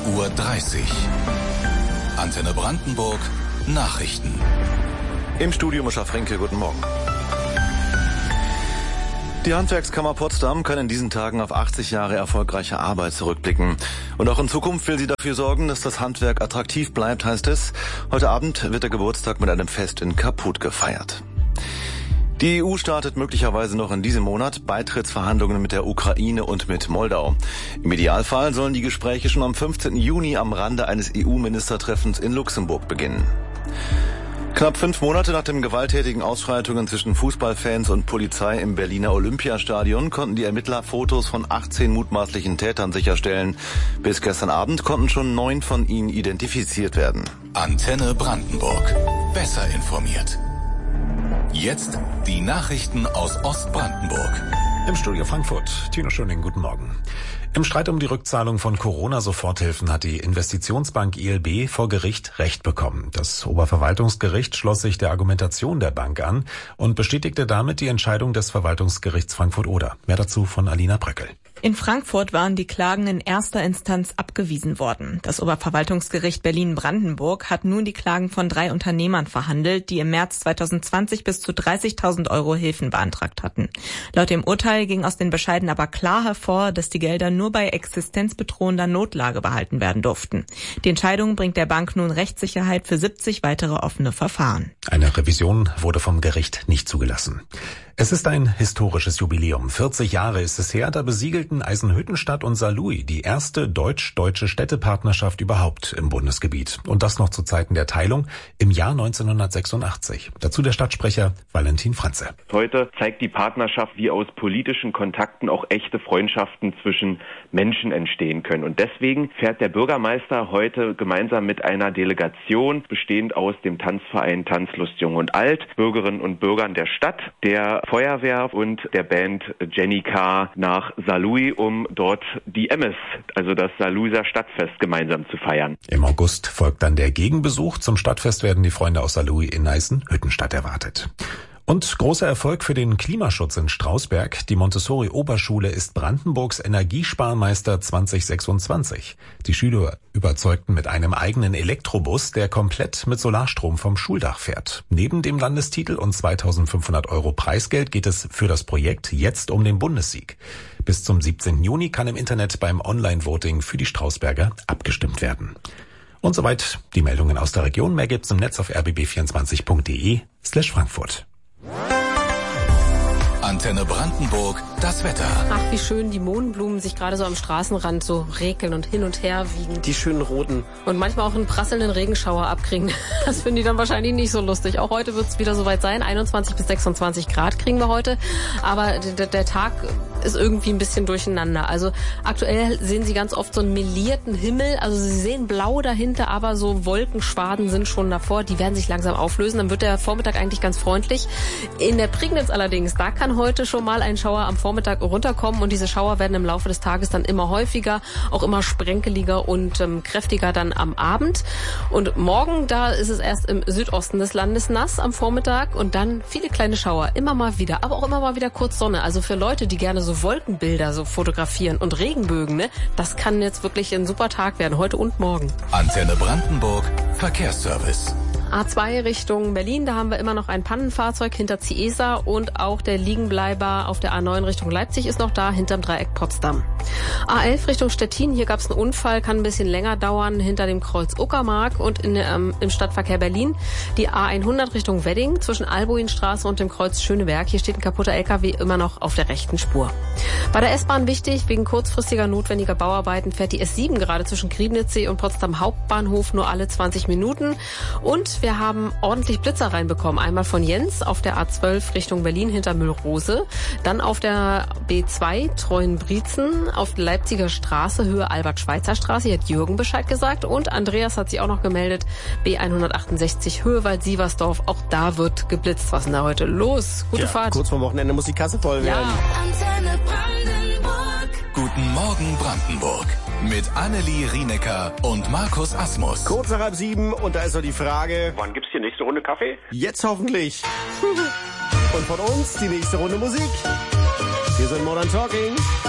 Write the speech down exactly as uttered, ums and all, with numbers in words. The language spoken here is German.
Uhr dreißig. Antenne Brandenburg, Nachrichten. Im Studio Mischa Frenke, guten Morgen. Die Handwerkskammer Potsdam kann in diesen Tagen auf achtzig Jahre erfolgreiche Arbeit zurückblicken. Und auch in Zukunft will sie dafür sorgen, dass das Handwerk attraktiv bleibt, heißt es. Heute Abend wird der Geburtstag mit einem Fest in Kaput gefeiert. Die E U startet möglicherweise noch in diesem Monat Beitrittsverhandlungen mit der Ukraine und mit Moldau. Im Idealfall sollen die Gespräche schon am fünfzehnten Juni am Rande eines E U-Ministertreffens in Luxemburg beginnen. Knapp fünf Monate nach den gewalttätigen Ausschreitungen zwischen Fußballfans und Polizei im Berliner Olympiastadion konnten die Ermittler Fotos von achtzehn mutmaßlichen Tätern sicherstellen. Bis gestern Abend konnten schon neun von ihnen identifiziert werden. Antenne Brandenburg. Besser informiert. Jetzt die Nachrichten aus Ostbrandenburg. Im Studio Frankfurt, Tino Schöning, guten Morgen. Im Streit um die Rückzahlung von Corona-Soforthilfen hat die Investitionsbank I L B vor Gericht Recht bekommen. Das Oberverwaltungsgericht schloss sich der Argumentation der Bank an und bestätigte damit die Entscheidung des Verwaltungsgerichts Frankfurt-Oder. Mehr dazu von Alina Bröckel. In Frankfurt waren die Klagen in erster Instanz abgewiesen worden. Das Oberverwaltungsgericht Berlin-Brandenburg hat nun die Klagen von drei Unternehmern verhandelt, die im März zweitausendzwanzig bis zu dreißigtausend Euro Hilfen beantragt hatten. Laut dem Urteil ging aus den Bescheiden aber klar hervor, dass die Gelder nur bei existenzbedrohender Notlage behalten werden durften. Die Entscheidung bringt der Bank nun Rechtssicherheit für siebzig weitere offene Verfahren. Eine Revision wurde vom Gericht nicht zugelassen. Es ist ein historisches Jubiläum. vierzig Jahre ist es her, da besiegelten Eisenhüttenstadt und Saarlouis die erste deutsch-deutsche Städtepartnerschaft überhaupt im Bundesgebiet. Und das noch zu Zeiten der Teilung im Jahr neunzehnhundertsechsundachtzig. Dazu der Stadtsprecher Valentin Franze. Heute zeigt die Partnerschaft, wie aus politischen Kontakten auch echte Freundschaften zwischen Menschen entstehen können. Und deswegen fährt der Bürgermeister heute gemeinsam mit einer Delegation, bestehend aus dem Tanzverein Tanzlust Jung und Alt, Bürgerinnen und Bürgern der Stadt, der Feuerwehr und der Band Jenny K. nach Saarlouis, um dort die Emmes, also das Saarlouiser Stadtfest, gemeinsam zu feiern. Im August folgt dann der Gegenbesuch. Zum Stadtfest werden die Freunde aus Saarlouis in Eisenhüttenstadt erwartet. Und großer Erfolg für den Klimaschutz in Strausberg. Die Montessori-Oberschule ist Brandenburgs Energiesparmeister zwanzig sechsundzwanzig. Die Schüler überzeugten mit einem eigenen Elektrobus, der komplett mit Solarstrom vom Schuldach fährt. Neben dem Landestitel und zweitausendfünfhundert Euro Preisgeld geht es für das Projekt jetzt um den Bundessieg. Bis zum siebzehnten Juni kann im Internet beim Online-Voting für die Strausberger abgestimmt werden. Und soweit die Meldungen aus der Region. Mehr gibt's im Netz auf r b b vierundzwanzig punkt d e slash Frankfurt. Antenne Brandenburg, das Wetter. Ach, wie schön die Mohnblumen sich gerade so am Straßenrand so rekeln und hin und her wiegen. Die schönen roten. Und manchmal auch einen prasselnden Regenschauer abkriegen. Das finden die dann wahrscheinlich nicht so lustig. Auch heute wird es wieder soweit sein. einundzwanzig bis sechsundzwanzig Grad kriegen wir heute. Aber der, der Tag ist irgendwie ein bisschen durcheinander. Also aktuell sehen Sie ganz oft so einen melierten Himmel. Also Sie sehen blau dahinter, aber so Wolkenschwaden sind schon davor. Die werden sich langsam auflösen. Dann wird der Vormittag eigentlich ganz freundlich. In der Prignitz allerdings, da kann heute schon mal ein Schauer am Vormittag runterkommen und diese Schauer werden im Laufe des Tages dann immer häufiger, auch immer sprenkeliger und ähm, kräftiger dann am Abend. Und morgen, da ist es erst im Südosten des Landes nass am Vormittag und dann viele kleine Schauer, immer mal wieder, aber auch immer mal wieder kurz Sonne. Also für Leute, die gerne so Wolkenbilder so fotografieren und Regenbögen, ne, das kann jetzt wirklich ein super Tag werden, heute und morgen. Antenne Brandenburg, Verkehrsservice. A zwei Richtung Berlin, da haben wir immer noch ein Pannenfahrzeug hinter Ciesa und auch der Liegenbleiber auf der A neun Richtung Leipzig ist noch da, hinterm Dreieck Potsdam. A elf Richtung Stettin, hier gab es einen Unfall, kann ein bisschen länger dauern, hinter dem Kreuz Uckermark und in, ähm, im Stadtverkehr Berlin. Die A hundert Richtung Wedding zwischen Albuinstraße und dem Kreuz Schöneberg, hier steht ein kaputter L K W immer noch auf der rechten Spur. Bei der S-Bahn wichtig, wegen kurzfristiger notwendiger Bauarbeiten fährt die S sieben gerade zwischen Griebnitzsee und Potsdam Hauptbahnhof nur alle zwanzig Minuten und wir haben ordentlich Blitzer reinbekommen. Einmal von Jens auf der A zwölf Richtung Berlin hinter Müllrose, dann auf der B zwei Treuenbrietzen, auf der Leipziger Straße Höhe Albert-Schweitzer-Straße. Hier hat Jürgen Bescheid gesagt und Andreas hat sich auch noch gemeldet. B hundertachtundsechzig Höhe Wald-Sieversdorf. Auch da wird geblitzt. Was ist denn da heute los? Gute ja, Fahrt. Kurz vor Wochenende muss die Kasse voll werden. Ja. Antenne Brandenburg. Guten Morgen Brandenburg. Mit Annelie Rienecker und Markus Asmus. Kurz nach halb sieben und da ist so die Frage, wann gibt's die nächste Runde Kaffee? Jetzt hoffentlich. Und von uns die nächste Runde Musik. Wir sind Modern Talking.